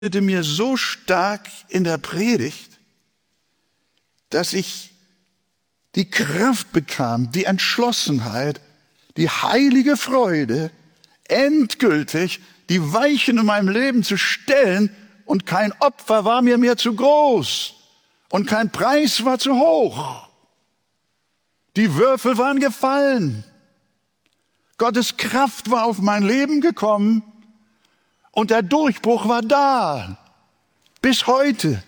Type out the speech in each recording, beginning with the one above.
mir so stark in der Predigt, dass ich die Kraft bekam, die Entschlossenheit, die heilige Freude, endgültig die Weichen in meinem Leben zu stellen, und kein Opfer war mir mehr zu groß und kein Preis war zu hoch. Die Würfel waren gefallen. Gottes Kraft war auf mein Leben gekommen und der Durchbruch war da. Bis heute.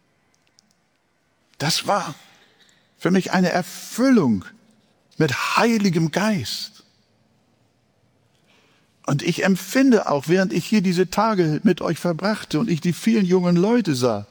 Das war für mich eine Erfüllung mit Heiligem Geist. Und ich empfinde auch, während ich hier diese Tage mit euch verbrachte und ich die vielen jungen Leute sah,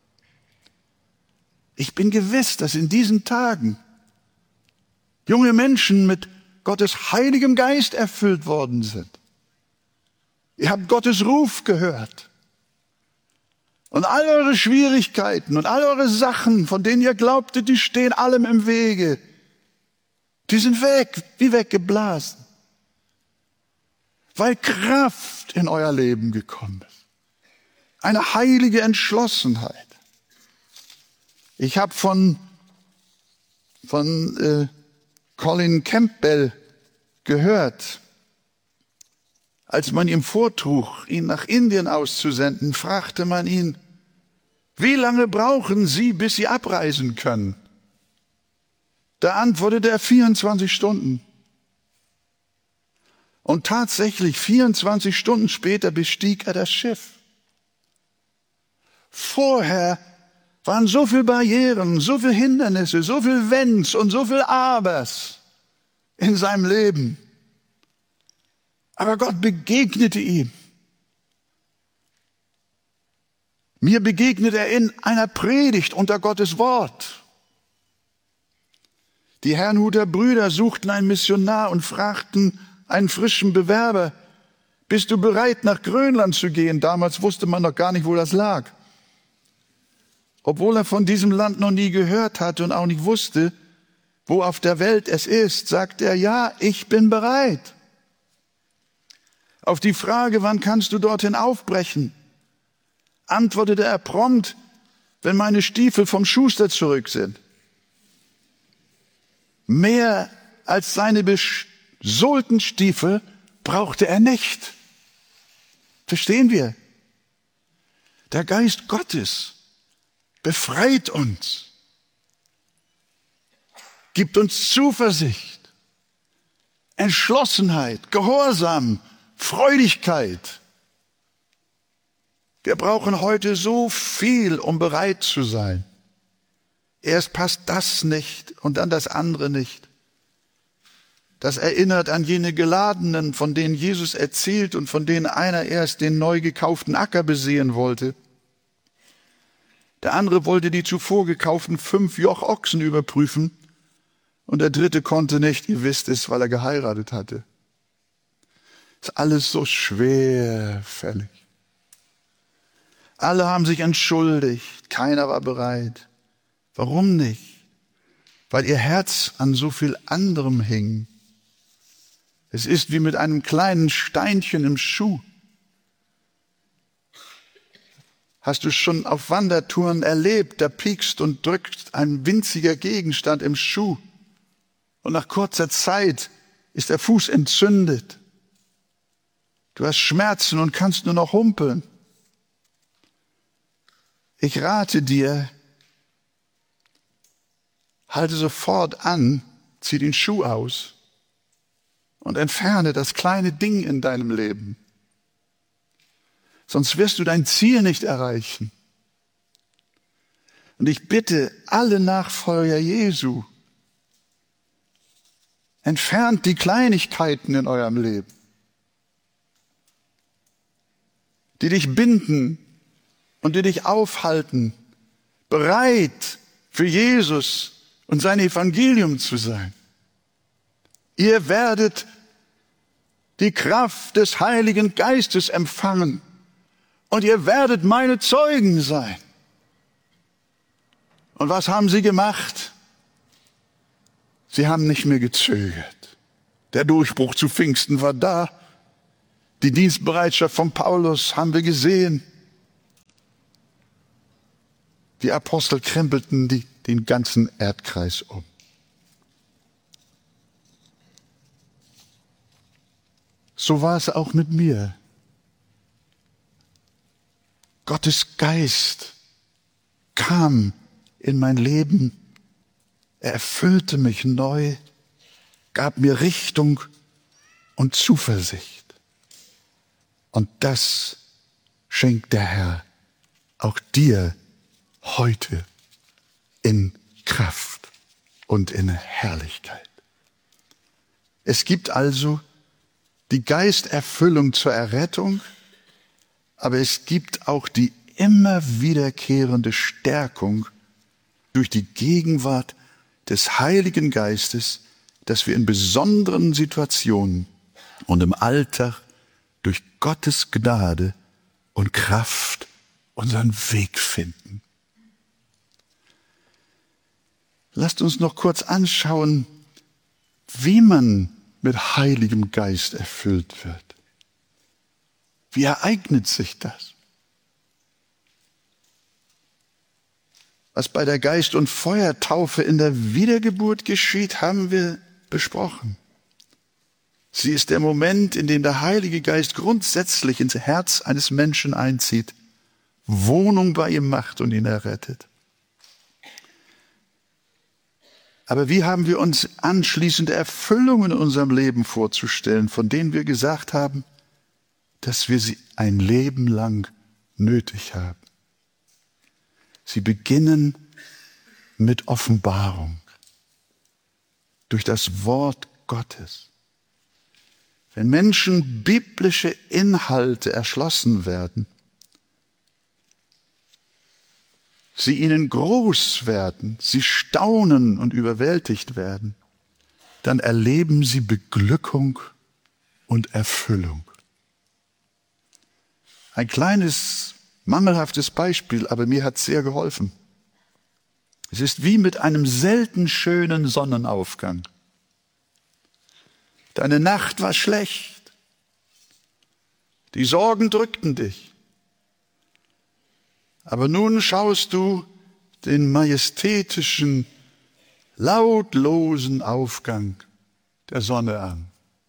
ich bin gewiss, dass in diesen Tagen junge Menschen mit Gottes Heiligem Geist erfüllt worden sind. Ihr habt Gottes Ruf gehört. Und all eure Schwierigkeiten und all eure Sachen, von denen ihr glaubtet, die stehen allem im Wege, die sind weg, wie weggeblasen. Weil Kraft in euer Leben gekommen ist. Eine heilige Entschlossenheit. Ich habe von Colin Campbell gehört, als man ihm vortrug, ihn nach Indien auszusenden, fragte man ihn, wie lange brauchen Sie, bis Sie abreisen können? Da antwortete er 24 Stunden. Und tatsächlich 24 Stunden später bestieg er das Schiff. Vorher waren so viele Barrieren, so viele Hindernisse, so viel Wenns und so viel Abers in seinem Leben. Aber Gott begegnete ihm. Mir begegnet er in einer Predigt unter Gottes Wort. Die Herrnhuter Brüder suchten einen Missionar und fragten einen frischen Bewerber, bist du bereit, nach Grönland zu gehen? Damals wusste man noch gar nicht, wo das lag. Obwohl er von diesem Land noch nie gehört hatte und auch nicht wusste, wo auf der Welt es ist, sagte er, ja, ich bin bereit. Auf die Frage, wann kannst du dorthin aufbrechen, antwortete er prompt, wenn meine Stiefel vom Schuster zurück sind. Mehr als seine besohlten Stiefel brauchte er nicht. Verstehen wir? Der Geist Gottes befreit uns, gibt uns Zuversicht, Entschlossenheit, Gehorsam, Freudigkeit. Wir brauchen heute so viel, um bereit zu sein. Erst passt das nicht und dann das andere nicht. Das erinnert an jene Geladenen, von denen Jesus erzählt und von denen einer erst den neu gekauften Acker besehen wollte. Der andere wollte die zuvor gekauften 5 Jochochsen überprüfen und der dritte konnte nicht, ihr wisst es, weil er geheiratet hatte. Ist alles so schwerfällig. Alle haben sich entschuldigt, keiner war bereit. Warum nicht? Weil ihr Herz an so viel anderem hing. Es ist wie mit einem kleinen Steinchen im Schuh. Hast du schon auf Wandertouren erlebt, da piekst und drückt ein winziger Gegenstand im Schuh und nach kurzer Zeit ist der Fuß entzündet. Du hast Schmerzen und kannst nur noch humpeln. Ich rate dir, halte sofort an, zieh den Schuh aus und entferne das kleine Ding in deinem Leben. Sonst wirst du dein Ziel nicht erreichen. Und ich bitte alle Nachfolger Jesu, entfernt die Kleinigkeiten in eurem Leben, die dich binden und die dich aufhalten, bereit für Jesus und sein Evangelium zu sein. Ihr werdet die Kraft des Heiligen Geistes empfangen und ihr werdet meine Zeugen sein. Und was haben sie gemacht? Sie haben nicht mehr gezögert. Der Durchbruch zu Pfingsten war da. Die Dienstbereitschaft von Paulus haben wir gesehen. Die Apostel krempelten den ganzen Erdkreis um. So war es auch mit mir. Gottes Geist kam in mein Leben. Er erfüllte mich neu, gab mir Richtung und Zuversicht. Und das schenkt der Herr auch dir heute in Kraft und in Herrlichkeit. Es gibt also die Geisterfüllung zur Errettung, aber es gibt auch die immer wiederkehrende Stärkung durch die Gegenwart des Heiligen Geistes, dass wir in besonderen Situationen und im Alltag durch Gottes Gnade und Kraft unseren Weg finden. Lasst uns noch kurz anschauen, wie man mit Heiligem Geist erfüllt wird. Wie ereignet sich das? Was bei der Geist- und Feuertaufe in der Wiedergeburt geschieht, haben wir besprochen. Sie ist der Moment, in dem der Heilige Geist grundsätzlich ins Herz eines Menschen einzieht, Wohnung bei ihm macht und ihn errettet. Aber wie haben wir uns anschließend Erfüllungen in unserem Leben vorzustellen, von denen wir gesagt haben, dass wir sie ein Leben lang nötig haben? Sie beginnen mit Offenbarung durch das Wort Gottes. Wenn Menschen biblische Inhalte erschlossen werden, sie ihnen groß werden, sie staunen und überwältigt werden, dann erleben sie Beglückung und Erfüllung. Ein kleines, mangelhaftes Beispiel, aber mir hat es sehr geholfen. Es ist wie mit einem selten schönen Sonnenaufgang. Deine Nacht war schlecht. Die Sorgen drückten dich. Aber nun schaust du den majestätischen, lautlosen Aufgang der Sonne an.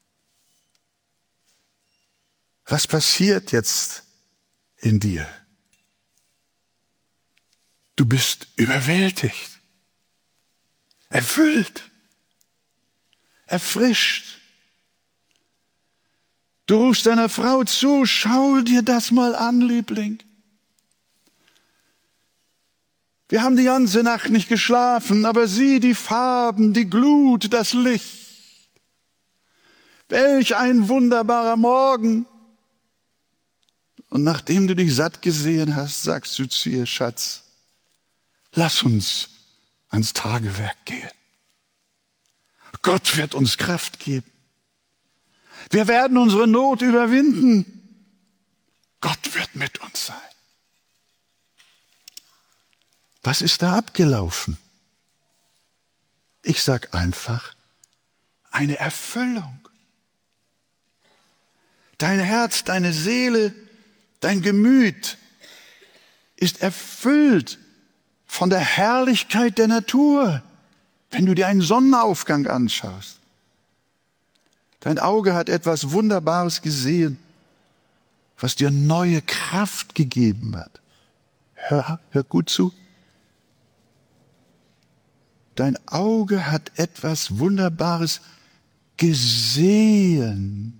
Was passiert jetzt in dir? Du bist überwältigt, erfüllt, erfrischt. Du rufst deiner Frau zu, schau dir das mal an, Liebling. Wir haben die ganze Nacht nicht geschlafen, aber sieh die Farben, die Glut, das Licht. Welch ein wunderbarer Morgen. Und nachdem du dich satt gesehen hast, sagst du zu ihr, Schatz, lass uns ans Tagewerk gehen. Gott wird uns Kraft geben. Wir werden unsere Not überwinden. Gott wird mit uns sein. Was ist da abgelaufen? Ich sag einfach, eine Erfüllung. Dein Herz, deine Seele, dein Gemüt ist erfüllt von der Herrlichkeit der Natur, wenn du dir einen Sonnenaufgang anschaust. Dein Auge hat etwas Wunderbares gesehen, was dir neue Kraft gegeben hat. Hör gut zu. Dein Auge hat etwas Wunderbares gesehen.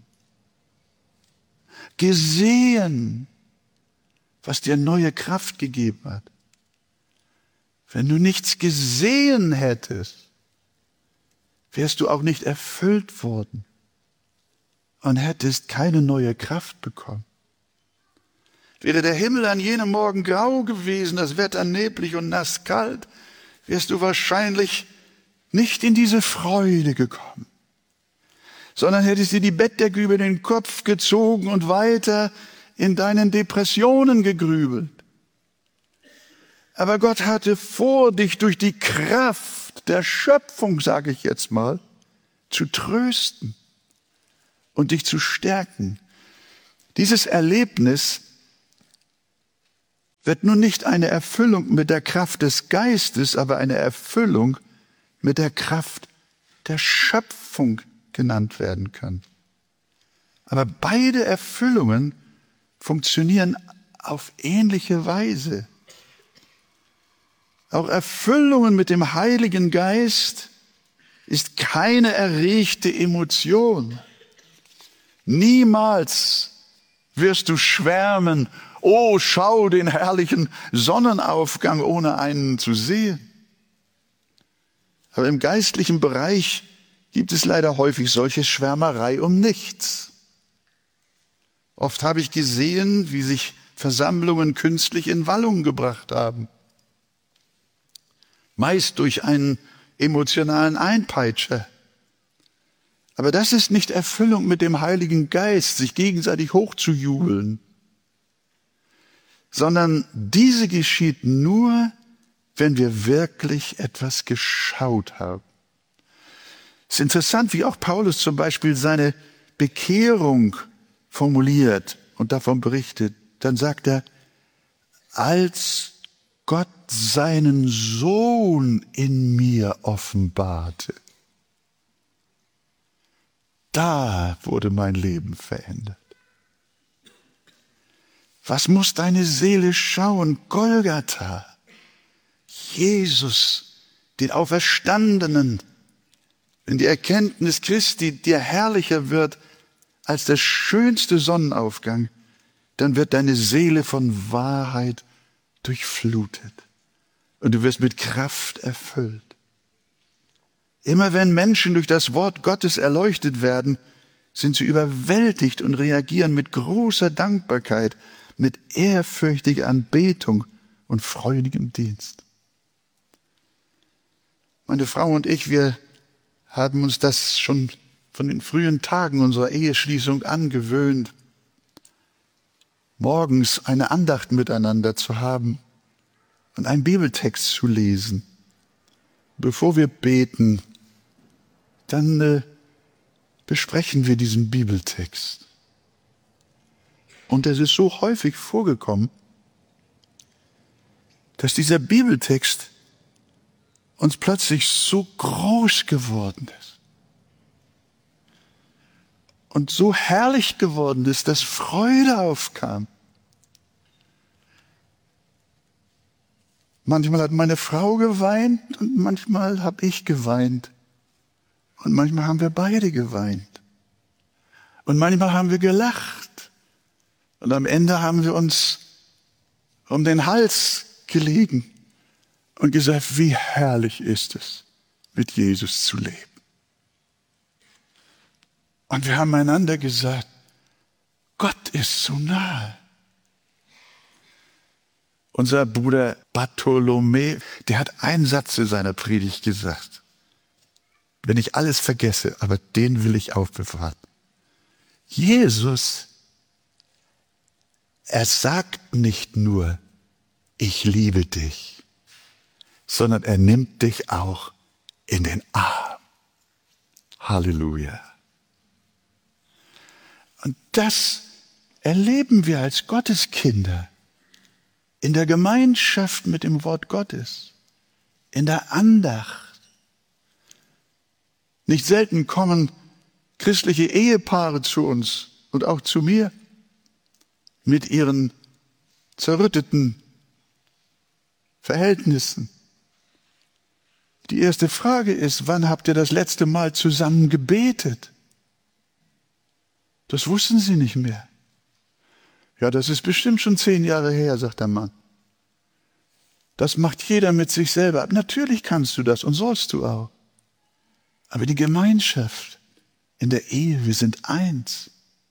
Gesehen, was dir neue Kraft gegeben hat. Wenn du nichts gesehen hättest, wärst du auch nicht erfüllt worden und hättest keine neue Kraft bekommen. Wäre der Himmel an jenem Morgen grau gewesen, das Wetter neblig und nasskalt, wärst du wahrscheinlich nicht in diese Freude gekommen, sondern hättest dir die Bettdecke über den Kopf gezogen und weiter in deinen Depressionen gegrübelt. Aber Gott hatte vor, dich durch die Kraft der Schöpfung, sage ich jetzt mal, zu trösten und dich zu stärken. Dieses Erlebnis wird nun nicht eine Erfüllung mit der Kraft des Geistes, aber eine Erfüllung mit der Kraft der Schöpfung genannt werden können. Aber beide Erfüllungen funktionieren auf ähnliche Weise. Auch Erfüllungen mit dem Heiligen Geist ist keine erregte Emotion. Niemals wirst du schwärmen, oh, schau den herrlichen Sonnenaufgang, ohne einen zu sehen. Aber im geistlichen Bereich gibt es leider häufig solche Schwärmerei um nichts. Oft habe ich gesehen, wie sich Versammlungen künstlich in Wallung gebracht haben. Meist durch einen emotionalen Einpeitscher. Aber das ist nicht Erfüllung mit dem Heiligen Geist, sich gegenseitig hochzujubeln, sondern diese geschieht nur, wenn wir wirklich etwas geschaut haben. Es ist interessant, wie auch Paulus zum Beispiel seine Bekehrung formuliert und davon berichtet. Dann sagt er, als Gott seinen Sohn in mir offenbarte, da wurde mein Leben verändert. Was muss deine Seele schauen? Golgatha, Jesus, den Auferstandenen. Wenn die Erkenntnis Christi dir herrlicher wird als der schönste Sonnenaufgang, dann wird deine Seele von Wahrheit durchflutet und du wirst mit Kraft erfüllt. Immer wenn Menschen durch das Wort Gottes erleuchtet werden, sind sie überwältigt und reagieren mit großer Dankbarkeit, mit ehrfürchtiger Anbetung und freudigem Dienst. Meine Frau und ich, wir haben uns das schon von den frühen Tagen unserer Eheschließung angewöhnt, morgens eine Andacht miteinander zu haben und einen Bibeltext zu lesen. Bevor wir beten, dann besprechen wir diesen Bibeltext. Und es ist so häufig vorgekommen, dass dieser Bibeltext uns plötzlich so groß geworden ist und so herrlich geworden ist, dass Freude aufkam. Manchmal hat meine Frau geweint und manchmal habe ich geweint. Und manchmal haben wir beide geweint. Und manchmal haben wir gelacht. Und am Ende haben wir uns um den Hals gelegen und gesagt, wie herrlich ist es, mit Jesus zu leben. Und wir haben einander gesagt, Gott ist so nahe. Unser Bruder Bartholomä, der hat einen Satz in seiner Predigt gesagt. Wenn ich alles vergesse, aber den will ich aufbewahren. Jesus, er sagt nicht nur, ich liebe dich, sondern er nimmt dich auch in den Arm. Halleluja. Und das erleben wir als Gotteskinder in der Gemeinschaft mit dem Wort Gottes, in der Andacht. Nicht selten kommen christliche Ehepaare zu uns und auch zu mir mit ihren zerrütteten Verhältnissen. Die erste Frage ist, wann habt ihr das letzte Mal zusammen gebetet? Das wussten sie nicht mehr. Ja, das ist bestimmt schon 10 Jahre her, sagt der Mann. Das macht jeder mit sich selber. Natürlich kannst du das und sollst du auch. Aber die Gemeinschaft in der Ehe, wir sind eins.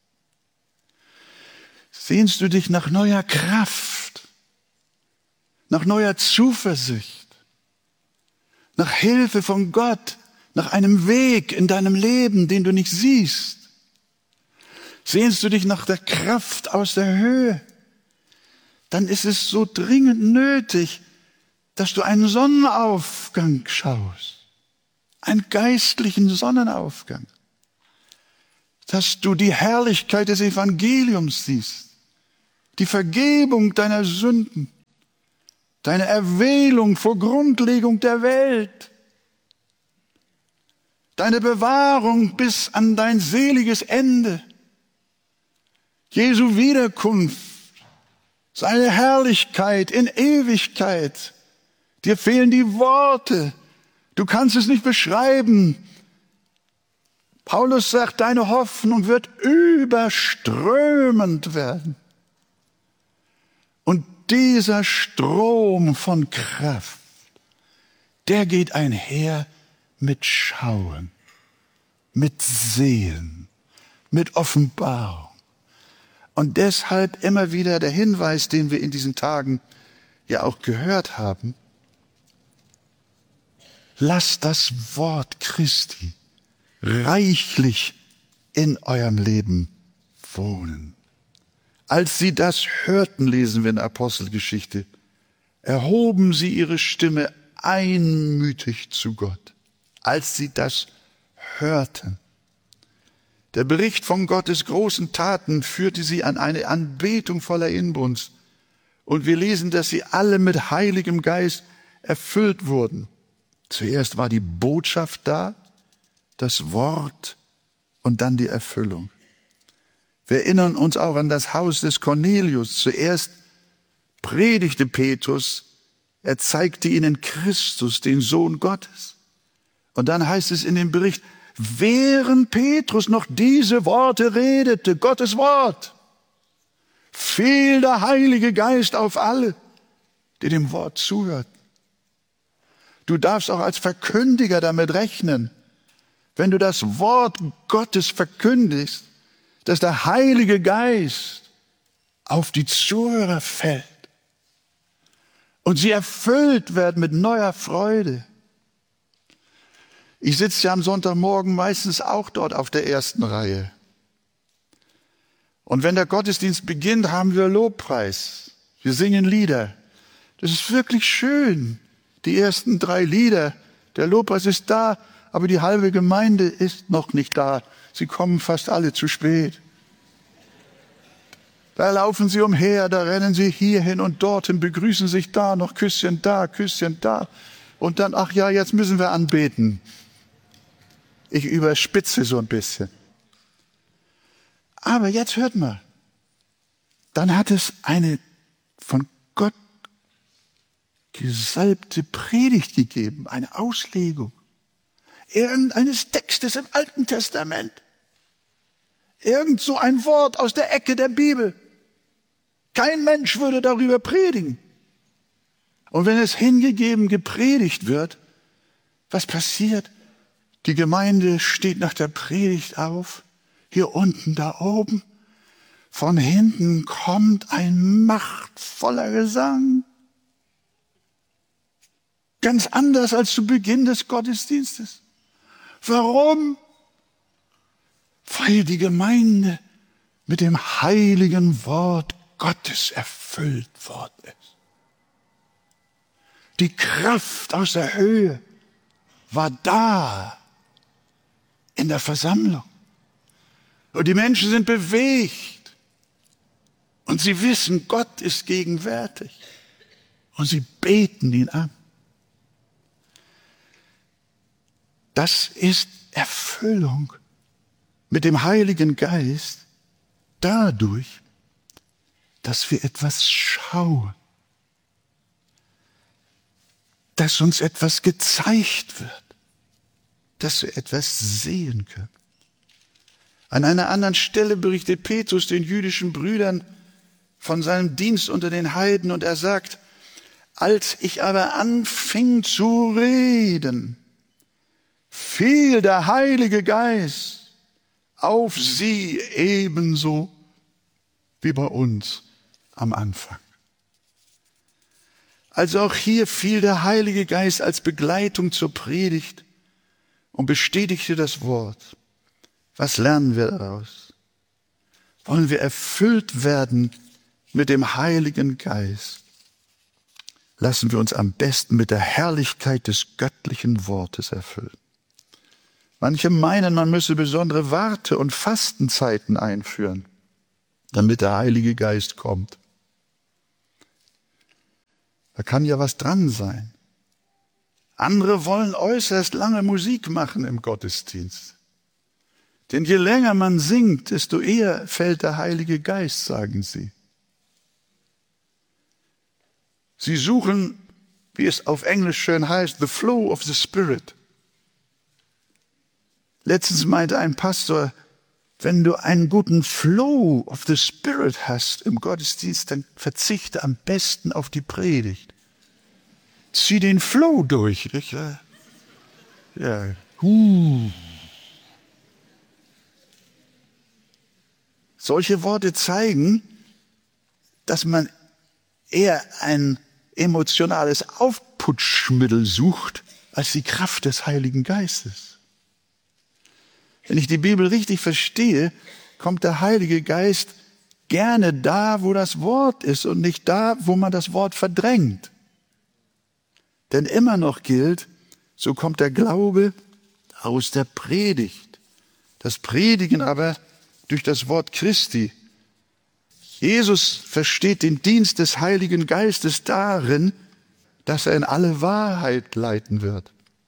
Sehnst du dich nach neuer Kraft, nach neuer Zuversicht, nach Hilfe von Gott, nach einem Weg in deinem Leben, den du nicht siehst? Sehnst du dich nach der Kraft aus der Höhe? Dann ist es so dringend nötig, dass du einen Sonnenaufgang schaust. Einen geistlichen Sonnenaufgang. Dass du die Herrlichkeit des Evangeliums siehst. Die Vergebung deiner Sünden. deine Erwählung vor Grundlegung der Welt, deine Bewahrung bis an dein seliges Ende, Jesu Wiederkunft, seine Herrlichkeit in Ewigkeit. Dir fehlen die Worte, du kannst es nicht beschreiben. Paulus sagt, deine Hoffnung wird überströmend werden. Und dieser Strom von Kraft, der geht einher mit Schauen, mit Sehen, mit Offenbarung. Und deshalb immer wieder der Hinweis, den wir in diesen Tagen ja auch gehört haben: Lasst das Wort Christi reichlich in eurem Leben wohnen. Als sie das hörten, lesen wir in der Apostelgeschichte, erhoben sie ihre Stimme einmütig zu Gott. Als sie das hörten. Der Bericht von Gottes großen Taten führte sie an eine Anbetung voller Inbrunst. Und wir lesen, dass sie alle mit Heiligem Geist erfüllt wurden. Zuerst war die Botschaft da, das Wort und dann die Erfüllung. Wir erinnern uns auch an das Haus des Cornelius. Zuerst predigte Petrus, er zeigte ihnen Christus, den Sohn Gottes. Und dann heißt es in dem Bericht, während Petrus noch diese Worte redete, Gottes Wort, fiel der Heilige Geist auf alle, die dem Wort zuhörten. Du darfst auch als Verkündiger damit rechnen, wenn du das Wort Gottes verkündigst, dass der Heilige Geist auf die Zuhörer fällt und sie erfüllt werden mit neuer Freude. Ich sitze ja am Sonntagmorgen meistens auch dort auf der ersten Reihe. Und wenn der Gottesdienst beginnt, haben wir Lobpreis. Wir singen Lieder. Das ist wirklich schön. Die ersten 3 Lieder, der Lobpreis ist da, aber die halbe Gemeinde ist noch nicht da. Sie kommen fast alle zu spät. Da laufen sie umher, da rennen sie hierhin und dorthin, begrüßen sich da, noch Küsschen da, Küsschen da. Und dann, ach ja, jetzt müssen wir anbeten. Ich überspitze so ein bisschen. Aber jetzt hört mal. Dann hat es eine von Gott gesalbte Predigt gegeben, eine Auslegung irgendeines Textes im Alten Testament. Irgend so ein Wort aus der Ecke der Bibel. Kein Mensch würde darüber predigen. Und wenn es hingegeben gepredigt wird, was passiert? Die Gemeinde steht nach der Predigt auf, hier unten, da oben. Von hinten kommt ein machtvoller Gesang. Ganz anders als zu Beginn des Gottesdienstes. Warum? Weil die Gemeinde mit dem heiligen Wort Gottes erfüllt worden ist. Die Kraft aus der Höhe war da in der Versammlung. Und die Menschen sind bewegt. Und sie wissen, Gott ist gegenwärtig. Und sie beten ihn an. Das ist Erfüllung mit dem Heiligen Geist dadurch, dass wir etwas schauen, dass uns etwas gezeigt wird, dass wir etwas sehen können. An einer anderen Stelle berichtet Petrus den jüdischen Brüdern von seinem Dienst unter den Heiden und er sagt, als ich aber anfing zu reden, fiel der Heilige Geist auf sie ebenso wie bei uns am Anfang. Also auch hier fiel der Heilige Geist als Begleitung zur Predigt und bestätigte das Wort. Was lernen wir daraus? Wollen wir erfüllt werden mit dem Heiligen Geist? Lassen wir uns am besten mit der Herrlichkeit des göttlichen Wortes erfüllen. Manche meinen, man müsse besondere Warte- und Fastenzeiten einführen, damit der Heilige Geist kommt. Da kann ja was dran sein. Andere wollen äußerst lange Musik machen im Gottesdienst. Denn je länger man singt, desto eher fällt der Heilige Geist, sagen sie. Sie suchen, wie es auf Englisch schön heißt, the flow of the Spirit. Letztens meinte ein Pastor, wenn du einen guten Flow of the Spirit hast im Gottesdienst, dann verzichte am besten auf die Predigt. Zieh den Flow durch. Nicht? Ja. Solche Worte zeigen, dass man eher ein emotionales Aufputschmittel sucht, als die Kraft des Heiligen Geistes. Wenn ich die Bibel richtig verstehe, kommt der Heilige Geist gerne da, wo das Wort ist und nicht da, wo man das Wort verdrängt. Denn immer noch gilt, so kommt der Glaube aus der Predigt. Das Predigen aber durch das Wort Christi. Jesus versteht den Dienst des Heiligen Geistes darin, dass er in alle Wahrheit leiten wird.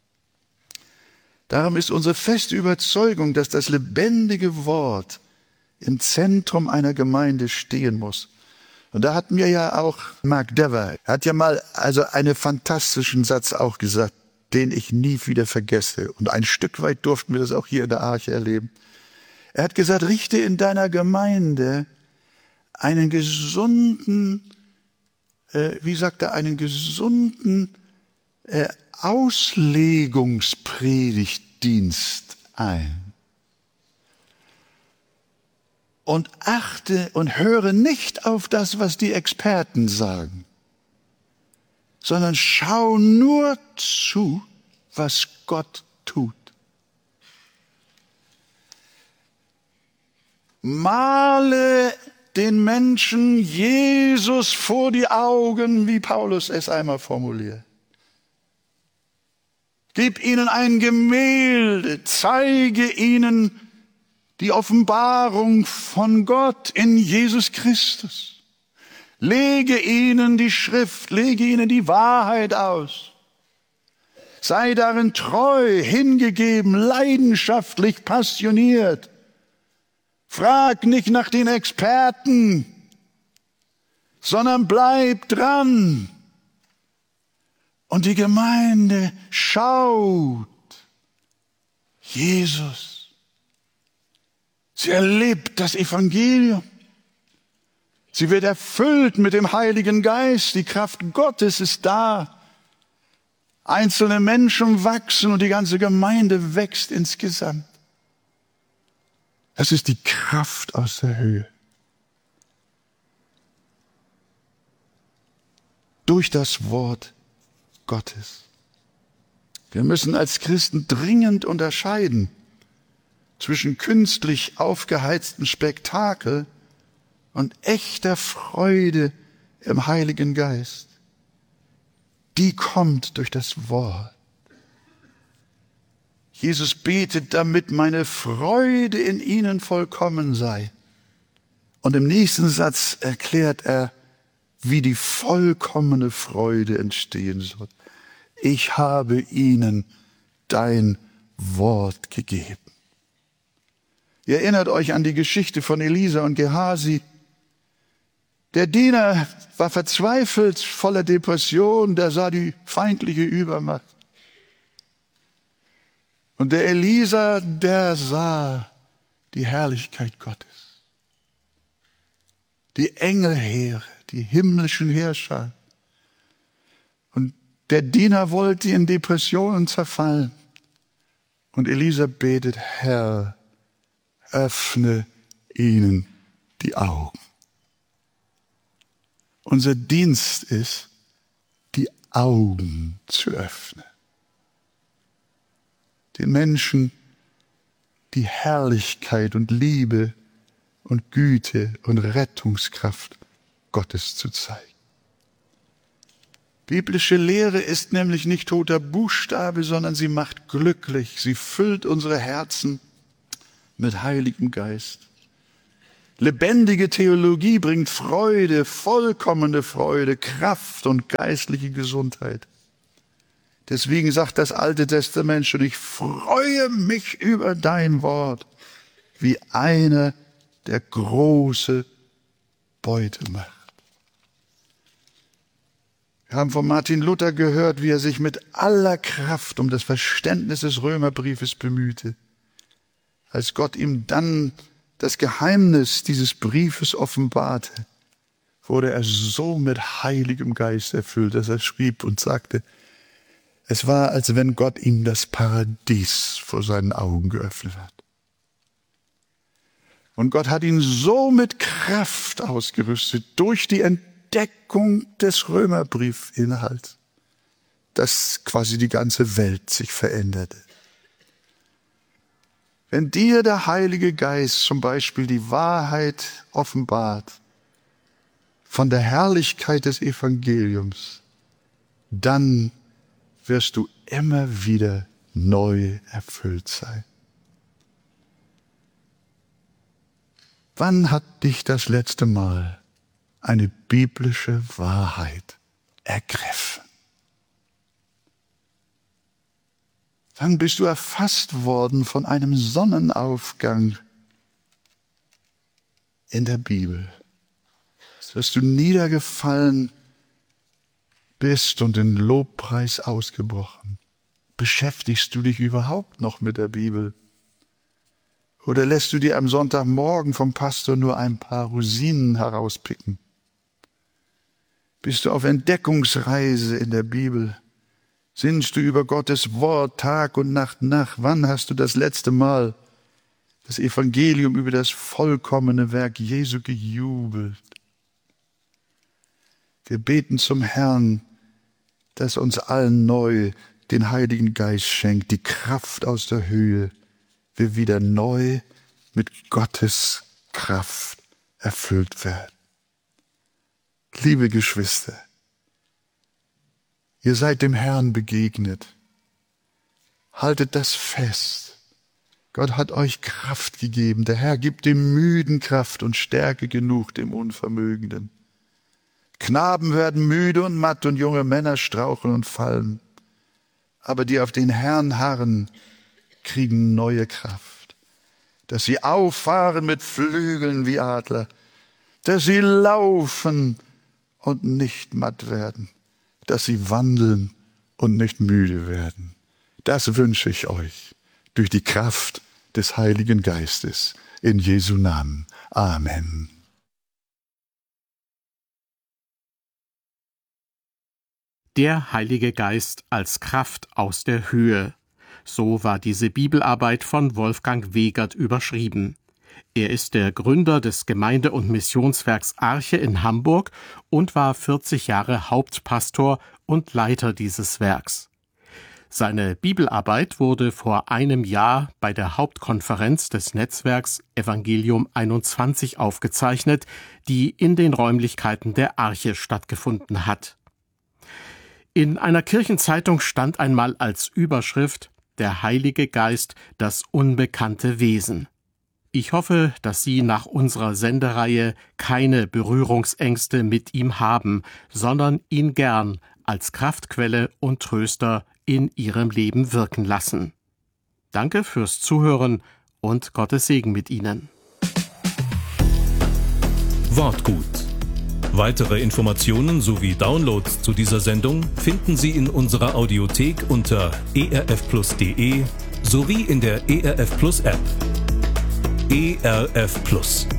Darum ist unsere feste Überzeugung, dass das lebendige Wort im Zentrum einer Gemeinde stehen muss. Und da hat mir ja auch Mark Dever, er hat ja mal einen fantastischen Satz auch gesagt, den ich nie wieder vergesse. Und ein Stück weit durften wir das auch hier in der Arche erleben. Er hat gesagt, richte in deiner Gemeinde einen gesunden, Auslegungspredigtdienst ein. Und achte und höre nicht auf das, was die Experten sagen, sondern schau nur zu, was Gott tut. Male den Menschen Jesus vor die Augen, wie Paulus es einmal formuliert. Gib ihnen ein Gemälde, zeige ihnen die Offenbarung von Gott in Jesus Christus. Lege ihnen die Schrift, lege ihnen die Wahrheit aus. Sei darin treu, hingegeben, leidenschaftlich, passioniert. Frag nicht nach den Experten, sondern bleib dran. Und die Gemeinde schaut Jesus. Sie erlebt das Evangelium. Sie wird erfüllt mit dem Heiligen Geist. Die Kraft Gottes ist da. Einzelne Menschen wachsen und die ganze Gemeinde wächst insgesamt. Das ist die Kraft aus der Höhe. Durch das Wort Gottes. Wir müssen als Christen dringend unterscheiden zwischen künstlich aufgeheiztem Spektakel und echter Freude im Heiligen Geist. Die kommt durch das Wort. Jesus betet, damit meine Freude in ihnen vollkommen sei. Und im nächsten Satz erklärt er, wie die vollkommene Freude entstehen soll. Ich habe ihnen dein Wort gegeben. Ihr erinnert euch an die Geschichte von Elisa und Gehasi. Der Diener war verzweifelt, voller Depression, der sah die feindliche Übermacht. Und der Elisa, der sah die Herrlichkeit Gottes. Die Engelheere, die himmlischen Herrscher. Und der Diener wollte in Depressionen zerfallen. Und Elisa betet, Herr, öffne ihnen die Augen. Unser Dienst ist, die Augen zu öffnen. Den Menschen die Herrlichkeit und Liebe und Güte und Rettungskraft Gottes zu zeigen. Biblische Lehre ist nämlich nicht toter Buchstabe, sondern sie macht glücklich. Sie füllt unsere Herzen mit Heiligem Geist. Lebendige Theologie bringt Freude, vollkommene Freude, Kraft und geistliche Gesundheit. Deswegen sagt das Alte Testament schon, ich freue mich über dein Wort, wie einer, der große Beute macht. Wir haben von Martin Luther gehört, wie er sich mit aller Kraft um das Verständnis des Römerbriefes bemühte. Als Gott ihm dann das Geheimnis dieses Briefes offenbarte, wurde er so mit Heiligem Geist erfüllt, dass er schrieb und sagte, es war, als wenn Gott ihm das Paradies vor seinen Augen geöffnet hat. Und Gott hat ihn so mit Kraft ausgerüstet durch die Entdeckung des Römerbriefinhalts, dass quasi die ganze Welt sich veränderte. Wenn dir der Heilige Geist zum Beispiel die Wahrheit offenbart von der Herrlichkeit des Evangeliums, dann wirst du immer wieder neu erfüllt sein. Wann hat dich das letzte Mal eine biblische Wahrheit ergriffen? Wann bist du erfasst worden von einem Sonnenaufgang in der Bibel, dass du niedergefallen bist und in Lobpreis ausgebrochen? Beschäftigst du dich überhaupt noch mit der Bibel? Oder lässt du dir am Sonntagmorgen vom Pastor nur ein paar Rosinen herauspicken? Bist du auf Entdeckungsreise in der Bibel? Sinnst du über Gottes Wort Tag und Nacht nach? Wann hast du das letzte Mal das Evangelium über das vollkommene Werk Jesu gejubelt? Wir beten zum Herrn, dass uns allen neu den Heiligen Geist schenkt, die Kraft aus der Höhe, wir wieder neu mit Gottes Kraft erfüllt werden. Liebe Geschwister, ihr seid dem Herrn begegnet. Haltet das fest. Gott hat euch Kraft gegeben. Der Herr gibt dem Müden Kraft und Stärke genug dem Unvermögenden. Knaben werden müde und matt und junge Männer straucheln und fallen. Aber die auf den Herrn harren, kriegen neue Kraft. Dass sie auffahren mit Flügeln wie Adler. Dass sie laufen und nicht matt werden. Dass sie wandeln und nicht müde werden. Das wünsche ich euch durch die Kraft des Heiligen Geistes. In Jesu Namen. Amen. Der Heilige Geist als Kraft aus der Höhe. So war diese Bibelarbeit von Wolfgang Wegert überschrieben. Er ist der Gründer des Gemeinde- und Missionswerks Arche in Hamburg und war 40 Jahre Hauptpastor und Leiter dieses Werks. Seine Bibelarbeit wurde vor einem Jahr bei der Hauptkonferenz des Netzwerks Evangelium 21 aufgezeichnet, die in den Räumlichkeiten der Arche stattgefunden hat. In einer Kirchenzeitung stand einmal als Überschrift »Der Heilige Geist, das unbekannte Wesen«. Ich hoffe, dass Sie nach unserer Sendereihe keine Berührungsängste mit ihm haben, sondern ihn gern als Kraftquelle und Tröster in Ihrem Leben wirken lassen. Danke fürs Zuhören und Gottes Segen mit Ihnen. Wortgut. Weitere Informationen sowie Downloads zu dieser Sendung finden Sie in unserer Audiothek unter erfplus.de sowie in der ERF Plus App. ERF Plus.